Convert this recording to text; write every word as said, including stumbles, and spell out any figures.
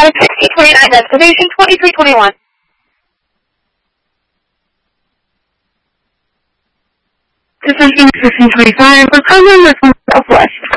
one sixteen twenty-nine, destination twenty-three twenty-one. This is East fifteen twenty-five. We're covering this one southwest.